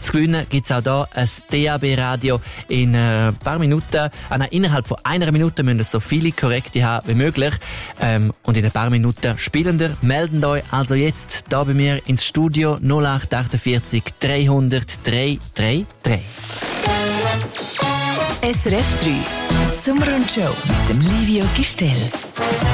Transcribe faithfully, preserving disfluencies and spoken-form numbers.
Zu gewinnen gibt es auch hier ein D A B-Radio in ein paar Minuten. Ah, nein, innerhalb von einer Minute müsst ihr so viele korrekte haben wie möglich. Ähm, und in ein paar Minuten spielen wir. Melden euch also jetzt hier bei mir ins Studio null acht achtundvierzig dreihundert drei drei drei. S R F drei Sommer und Show mit dem Livio Gistel.